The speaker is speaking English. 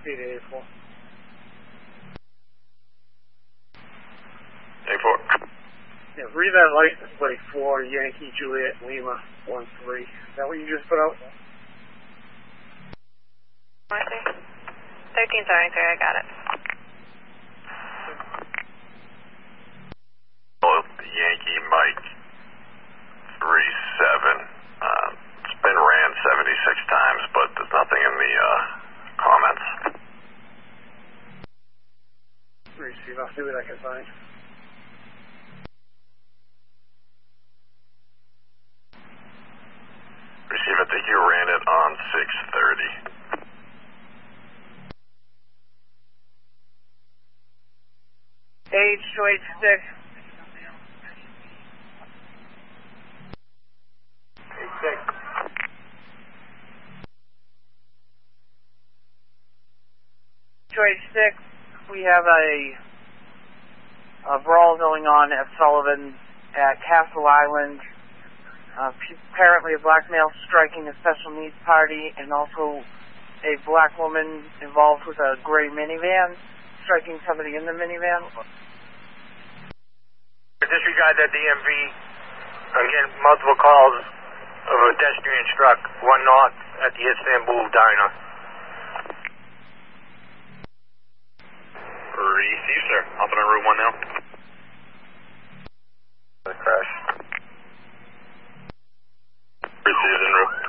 speed 84. 84. Yeah, read that license plate for Yankee Juliet Lima 13. Is that what you just put out? Marcy? 1373, I got it. Yankee Mike 37. It's been ran 76 times, but there's nothing in the comments. Receive, I'll see what I can find. Receive, I think you ran it on 630. Age 286. 286, we have a brawl going on at Sullivan at Castle Island. Apparently a black male striking a special needs party, and also a black woman involved with a gray minivan striking somebody in the minivan. Disregard that DMV. I'm getting multiple calls of a pedestrian struck, one north at the Istanbul Diner. Receive, sir. Hopping on Route 1 now. The crash. Receive en route.